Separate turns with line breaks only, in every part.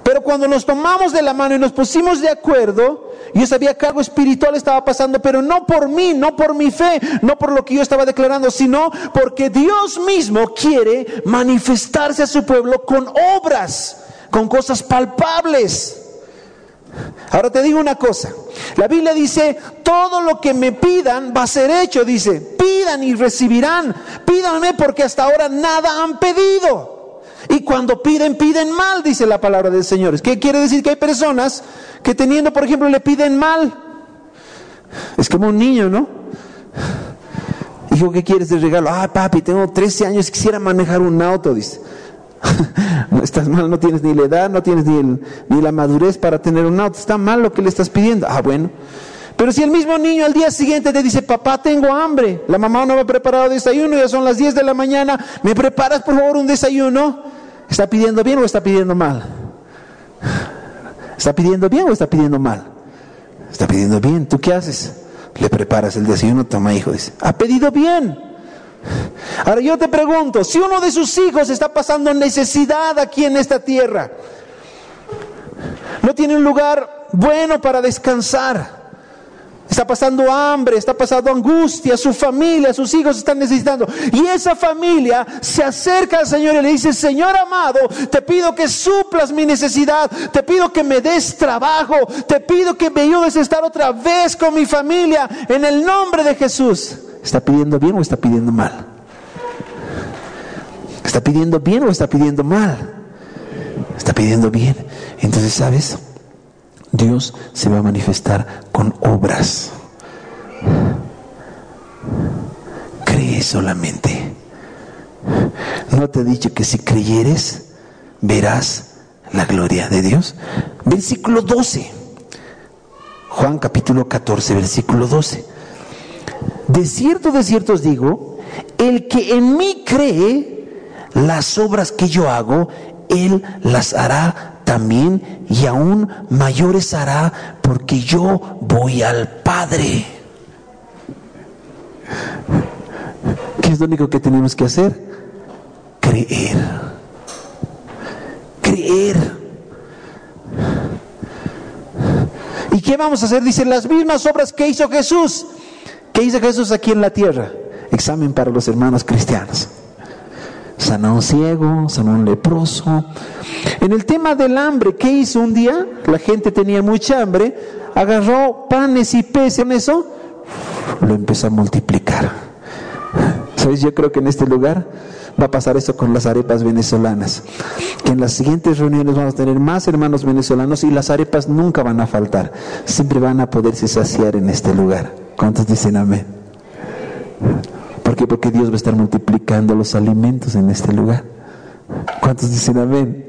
Pero cuando nos tomamos de la mano y nos pusimos de acuerdo, yo sabía que algo espiritual estaba pasando, pero no por mí, no por mi fe, no por lo que yo estaba declarando, sino porque Dios mismo quiere manifestarse a su pueblo con obras, con cosas palpables. Ahora te digo una cosa, la Biblia dice, todo lo que me pidan va a ser hecho, dice, pidan y recibirán, pídanme porque hasta ahora nada han pedido. Y cuando piden, piden mal, dice la palabra del Señor. ¿Qué quiere decir? Que hay personas que teniendo, por ejemplo, le piden mal. Es como un niño, ¿no? Hijo, ¿qué quieres de regalo? Ah, papi, tengo 13 años, quisiera manejar un auto, dice. No estás mal, no tienes ni la edad, no tienes ni la madurez para tener un auto. Está mal lo que le estás pidiendo. Ah, bueno. Pero si el mismo niño al día siguiente te dice, papá, tengo hambre, la mamá no me ha preparado desayuno, ya son las 10 de la mañana, ¿me preparas por favor un desayuno? ¿Está pidiendo bien o está pidiendo mal? ¿Está pidiendo bien o está pidiendo mal? Está pidiendo bien. ¿Tú qué haces? Le preparas el desayuno, toma hijo, dice, ha pedido bien. Ahora yo te pregunto, si uno de sus hijos está pasando necesidad aquí en esta tierra, no tiene un lugar bueno para descansar, está pasando hambre, está pasando angustia, su familia, sus hijos están necesitando, y esa familia se acerca al Señor y le dice, Señor amado, te pido que suplas mi necesidad, te pido que me des trabajo, te pido que me ayudes a estar otra vez con mi familia, en el nombre de Jesús. ¿Está pidiendo bien o está pidiendo mal? ¿Está pidiendo bien o está pidiendo mal? Está pidiendo bien. Entonces, ¿sabes? Dios se va a manifestar con obras. Cree solamente. ¿No te he dicho que si creyeres, verás la gloria de Dios? Versículo 12. Juan capítulo 14, versículo 12. De cierto os digo, el que en mí cree, las obras que yo hago, él las hará también, y aún mayores hará, porque yo voy al Padre. ¿Qué es lo único que tenemos que hacer? Creer. Creer. ¿Y qué vamos a hacer? Dice, las mismas obras que hizo Jesús. ¿Qué hizo Jesús aquí en la tierra? Examen para los hermanos cristianos. Sanó a un ciego, sanó a un leproso. En el tema del hambre, ¿qué hizo un día? La gente tenía mucha hambre, agarró panes y peces, en eso lo empezó a multiplicar. ¿Sabes? Yo creo que en este lugar va a pasar eso con las arepas venezolanas, que en las siguientes reuniones vamos a tener más hermanos venezolanos y las arepas nunca van a faltar, siempre van a poderse saciar en este lugar. ¿Cuántos dicen amén? ¿Por qué? Porque Dios va a estar multiplicando los alimentos en este lugar. ¿Cuántos dicen amén?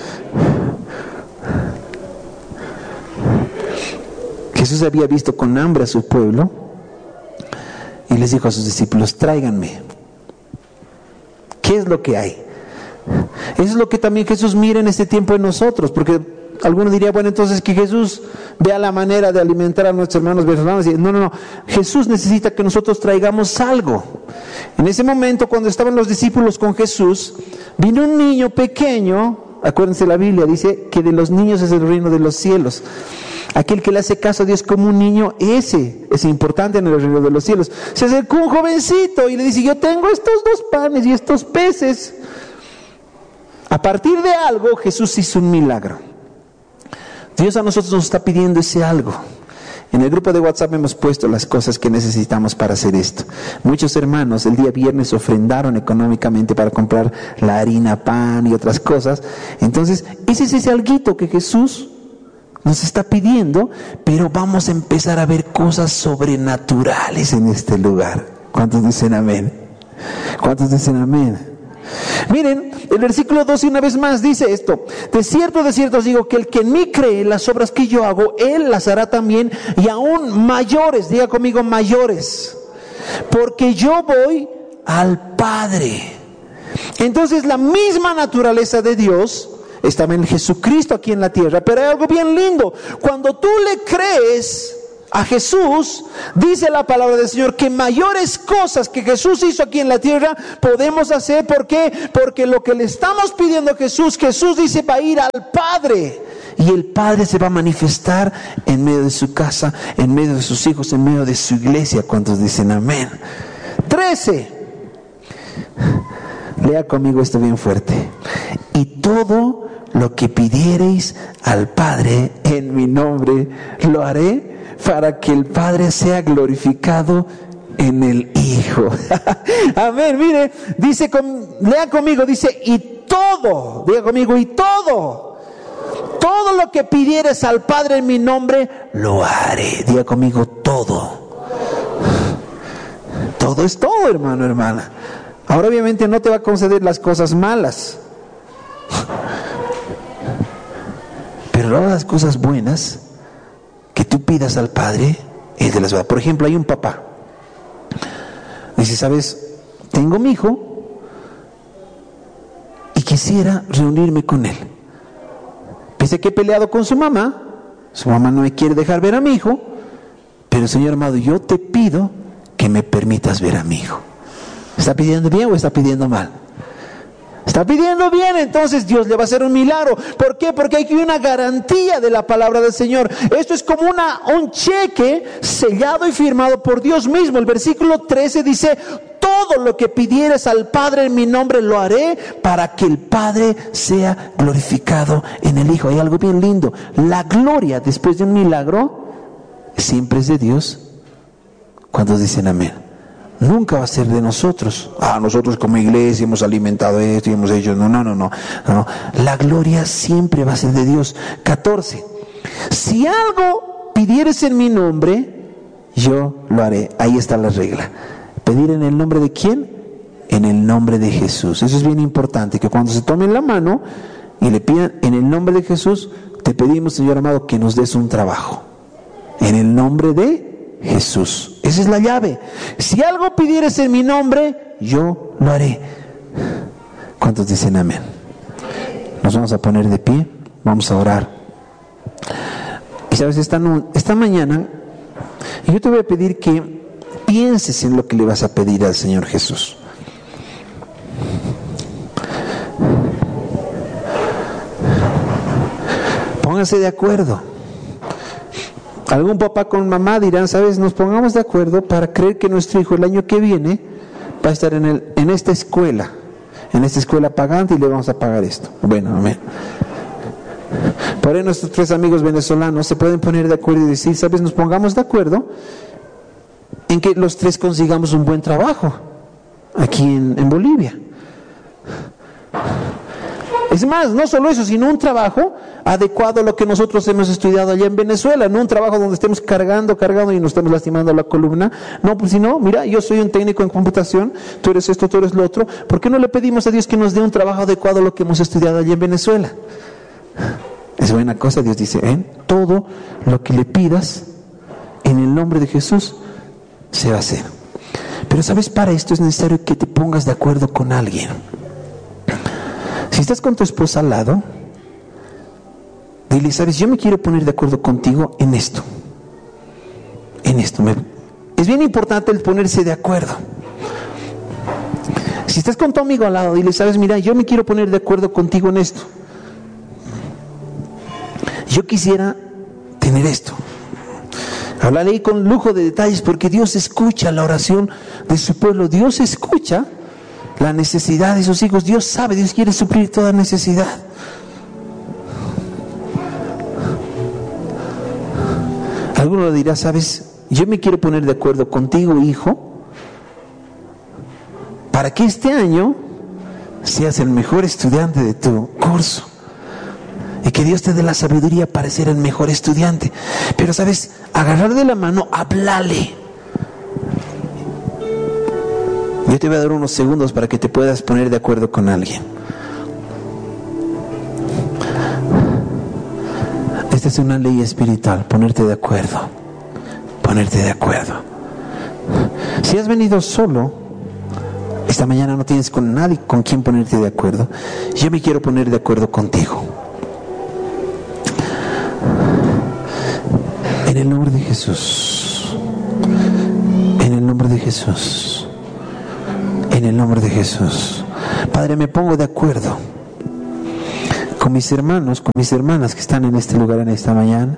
Jesús había visto con hambre a su pueblo y les dijo a sus discípulos, tráiganme. ¿Qué es lo que hay? Eso es lo que también Jesús mira en este tiempo en nosotros, porque alguno diría, bueno, entonces que Jesús vea la manera de alimentar a nuestros hermanos venezolanos. No. Jesús necesita que nosotros traigamos algo. En ese momento, cuando estaban los discípulos con Jesús, vino un niño pequeño. Acuérdense, la Biblia dice que de los niños es el reino de los cielos. Aquel que le hace caso a Dios como un niño, ese es importante en el reino de los cielos. Se acercó un jovencito y le dice, yo tengo estos 2 panes y estos peces. A partir de algo, Jesús hizo un milagro. Dios a nosotros nos está pidiendo ese algo. En el grupo de WhatsApp hemos puesto las cosas que necesitamos para hacer esto. Muchos hermanos el día viernes ofrendaron económicamente para comprar la harina, pan y otras cosas. Entonces, ese es ese alguito que Jesús nos está pidiendo, pero vamos a empezar a ver cosas sobrenaturales en este lugar. ¿Cuántos dicen amén? ¿Cuántos dicen amén? Miren, el versículo 12 una vez más dice esto: de cierto os digo que el que en mí cree, las obras que yo hago, él las hará también, y aún mayores, diga conmigo mayores, porque yo voy al Padre. Entonces la misma naturaleza de Dios estaba en Jesucristo aquí en la tierra. Pero hay algo bien lindo: cuando tú le crees, a Jesús, dice la palabra del Señor que mayores cosas que Jesús hizo aquí en la tierra podemos hacer. ¿Por qué? Porque lo que le estamos pidiendo a Jesús dice va a ir al Padre. Y el Padre se va a manifestar en medio de su casa, en medio de sus hijos, en medio de su iglesia. ¿Cuántos dicen amén? 13. Lea conmigo esto bien fuerte. Y todo lo que pidiereis al Padre en mi nombre, lo haré para que el Padre sea glorificado en el Hijo. Amén. Mire, dice, lea conmigo, dice, y todo, diga conmigo, y todo lo que pidieres al Padre en mi nombre, lo haré. Diga conmigo, todo. Todo es todo, hermano, hermana. Ahora obviamente no te va a conceder las cosas malas, pero todas las cosas buenas que tú pidas al Padre, Él te las va a dar. Por ejemplo, hay un papá. Dice, ¿sabes? Tengo mi hijo y quisiera reunirme con él. Pese a que he peleado con su mamá no me quiere dejar ver a mi hijo, pero Señor amado, yo te pido que me permitas ver a mi hijo. ¿Está pidiendo bien o está pidiendo mal? Está pidiendo bien, entonces Dios le va a hacer un milagro. ¿Por qué? Porque hay una garantía de la palabra del Señor. Esto es como un cheque sellado y firmado por Dios mismo. El versículo 13 dice, todo lo que pidieres al Padre en mi nombre lo haré para que el Padre sea glorificado en el Hijo. Hay algo bien lindo. La gloria después de un milagro siempre es de Dios. ¿Cuántos dicen amén? Nunca va a ser de nosotros. Nosotros como iglesia hemos alimentado esto y hemos hecho. No. La gloria siempre va a ser de Dios. 14. Si algo pidieres en mi nombre, yo lo haré. Ahí está la regla. ¿Pedir en el nombre de quién? En el nombre de Jesús. Eso es bien importante, que cuando se tomen la mano y le pidan en el nombre de Jesús, te pedimos, Señor amado, que nos des un trabajo. En el nombre de Jesús. Esa es la llave. Si algo pidieres en mi nombre, yo lo haré. ¿Cuántos dicen amén? Nos vamos a poner de pie, vamos a orar. Y sabes, esta mañana yo te voy a pedir que pienses en lo que le vas a pedir al Señor Jesús. Pónganse de acuerdo. Algún papá con mamá dirán, ¿sabes? Nos pongamos de acuerdo para creer que nuestro hijo el año que viene va a estar en esta escuela pagante y le vamos a pagar esto. Bueno, amén. Por ahí nuestros 3 amigos venezolanos se pueden poner de acuerdo y decir, ¿sabes? Nos pongamos de acuerdo en que los 3 consigamos un buen trabajo aquí en Bolivia. Es más, no solo eso, sino un trabajo adecuado a lo que nosotros hemos estudiado allá en Venezuela, no un trabajo donde estemos cargando y nos estemos lastimando la columna. No, pues si no, mira, yo soy un técnico en computación, tú eres esto, tú eres lo otro. ¿Por qué no le pedimos a Dios que nos dé un trabajo adecuado a lo que hemos estudiado allá en Venezuela? Es buena cosa, Dios dice, todo lo que le pidas en el nombre de Jesús se va a hacer. Pero sabes, para esto es necesario que te pongas de acuerdo con alguien. Si estás con tu esposa al lado, dile, sabes, yo me quiero poner de acuerdo contigo en esto. Es bien importante el ponerse de acuerdo. Si estás con tu amigo al lado, dile, sabes, mira, yo me quiero poner de acuerdo contigo en esto. Yo quisiera tener esto. Háblale ahí con lujo de detalles, porque Dios escucha la oración de su pueblo. Dios escucha la necesidad de sus hijos. Dios sabe, Dios quiere suplir toda necesidad. Alguno le dirá, sabes, yo me quiero poner de acuerdo contigo, hijo, para que este año seas el mejor estudiante de tu curso y que Dios te dé la sabiduría para ser el mejor estudiante. Pero sabes, agarrar de la mano, háblale. Yo te voy a dar unos segundos para que te puedas poner de acuerdo con alguien. Esta es una ley espiritual, ponerte de acuerdo. Si has venido solo, esta mañana no tienes con nadie con quien ponerte de acuerdo. Yo me quiero poner de acuerdo contigo. En el nombre de Jesús. En el nombre de Jesús. En el nombre de Jesús. Padre, me pongo de acuerdo con mis hermanos, con mis hermanas que están en este lugar en esta mañana.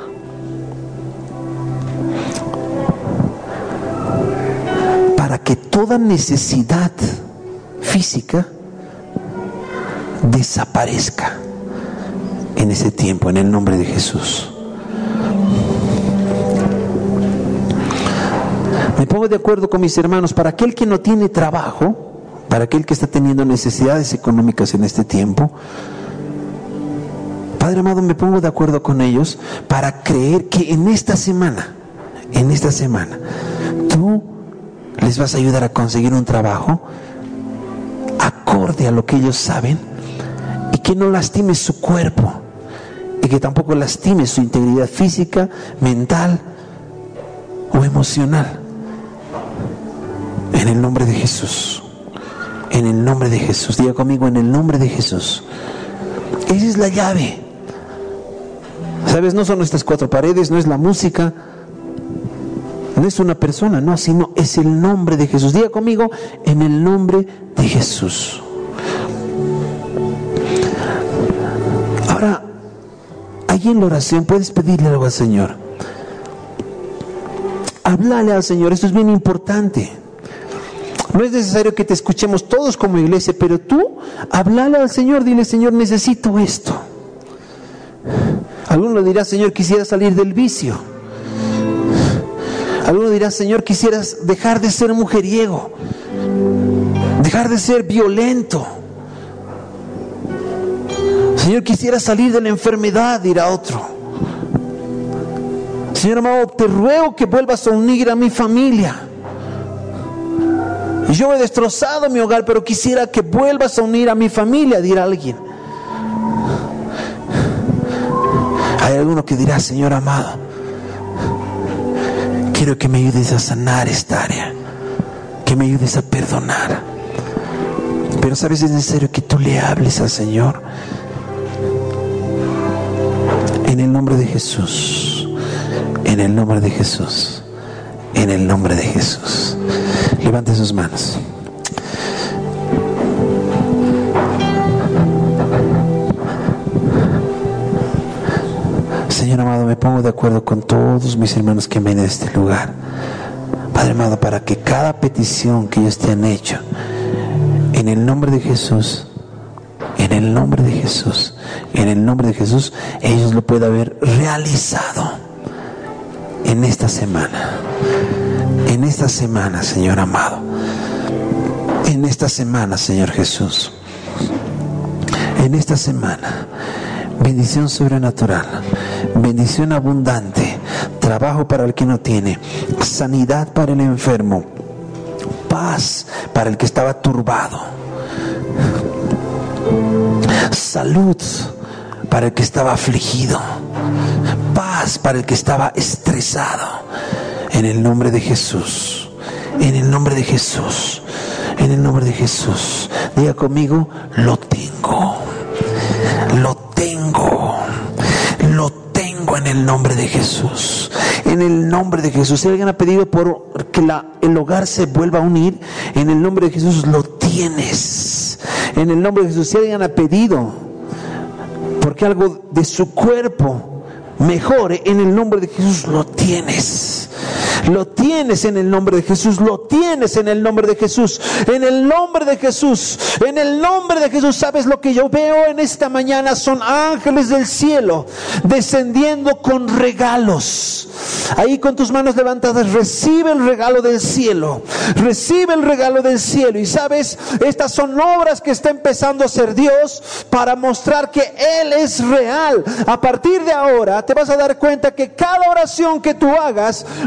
Para que toda necesidad física desaparezca en ese tiempo, en el nombre de Jesús. Me pongo de acuerdo con mis hermanos para aquel que no tiene trabajo, para aquel que está teniendo necesidades económicas en este tiempo. Padre amado, me pongo de acuerdo con ellos para creer que en esta semana, tú les vas a ayudar a conseguir un trabajo acorde a lo que ellos saben, y que no lastime su cuerpo, y que tampoco lastime su integridad física, mental o emocional. En el nombre de Jesús. En el nombre de Jesús. Diga conmigo, en el nombre de Jesús. Esa es la llave. ¿Sabes? No son nuestras cuatro paredes, no es la música, no es una persona, no, sino es el nombre de Jesús. Diga conmigo, en el nombre de Jesús. Ahora, allí en la oración puedes pedirle algo al Señor. Háblale al Señor, esto es bien importante. No es necesario que te escuchemos todos como iglesia, pero tú háblale al Señor, dile: Señor, necesito esto. Alguno dirá: Señor, quisiera salir del vicio. Alguno dirá: Señor, quisieras dejar de ser mujeriego, dejar de ser violento. Señor, quisiera salir de la enfermedad, dirá otro. Señor amado, te ruego que vuelvas a unir a mi familia. Yo he destrozado mi hogar, pero quisiera que vuelvas a unir a mi familia, dirá alguien. Hay alguno que dirá: Señor amado, quiero que me ayudes a sanar esta área, que me ayudes a perdonar. Pero sabes, es necesario que tú le hables al Señor. En el nombre de Jesús. En el nombre de Jesús. En el nombre de Jesús. Levante sus manos. Señor amado, me pongo de acuerdo con todos mis hermanos que vienen de este lugar, Padre amado, para que cada petición que ellos te han hecho, en el nombre de Jesús, en el nombre de Jesús, en el nombre de Jesús, ellos lo puedan haber realizado en esta semana. En esta semana, Señor amado. En esta semana, Señor Jesús. En esta semana. Bendición sobrenatural. Bendición abundante. Trabajo para el que no tiene. Sanidad para el enfermo. Paz para el que estaba turbado. Salud para el que estaba afligido. Paz para el que estaba estresado. En el nombre de Jesús. En el nombre de Jesús. En el nombre de Jesús. Diga conmigo: lo tengo. Lo tengo. Lo tengo en el nombre de Jesús. En el nombre de Jesús. Si alguien ha pedido por que el hogar se vuelva a unir, en el nombre de Jesús lo tienes. En el nombre de Jesús. Si alguien ha pedido porque algo de su cuerpo mejore, en el nombre de Jesús lo tienes. Lo tienes en el nombre de Jesús. Lo tienes en el nombre de Jesús. En el nombre de Jesús. En el nombre de Jesús. ¿Sabes lo que yo veo en esta mañana? Son ángeles del cielo descendiendo con regalos. Ahí con tus manos levantadas, recibe el regalo del cielo. Recibe el regalo del cielo. Y sabes, estas son obras que está empezando a hacer Dios para mostrar que Él es real. A partir de ahora te vas a dar cuenta que cada oración que tú hagas no es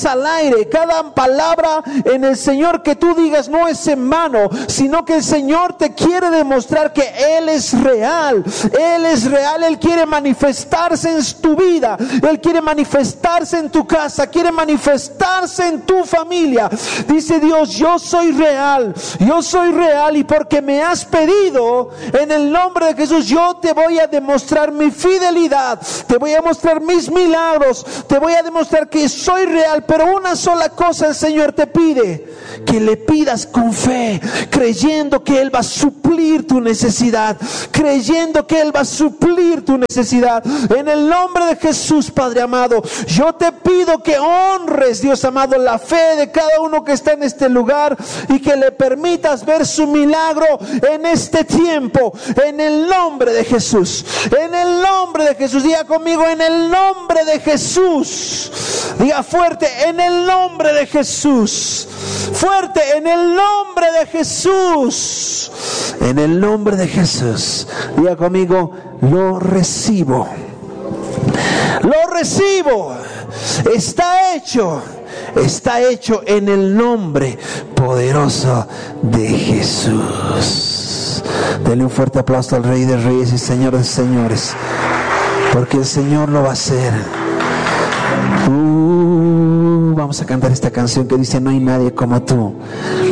al aire, cada palabra en el Señor que tú digas no es en vano, sino que el Señor te quiere demostrar que Él es real. Él es real, Él quiere manifestarse en tu vida, Él quiere manifestarse en tu casa, quiere manifestarse en tu familia. Dice Dios, yo soy real y porque me has pedido en el nombre de Jesús, yo te voy a demostrar mi fidelidad, te voy a mostrar mis milagros, te voy a demostrar que soy real. Pero una sola cosa el Señor te pide, que le pidas con fe, creyendo que Él va a suplir tu necesidad, creyendo que Él va a suplir tu necesidad. En el nombre de Jesús, Padre amado, yo te pido que honres, Dios amado, la fe de cada uno que está en este lugar y que le permitas ver su milagro en este tiempo, en el nombre de Jesús, en el nombre de Jesús. Diga conmigo, en el nombre de Jesús. Diga fuerte, en el nombre de Jesús. Fuerte, en el nombre de Jesús. En el nombre de Jesús. Diga conmigo, lo recibo. Lo recibo. Está hecho. Está hecho en el nombre poderoso de Jesús. Denle un fuerte aplauso al Rey de Reyes y Señor de Señores, porque el Señor lo va a hacer. Vamos a cantar esta canción que dice: no hay nadie como tú.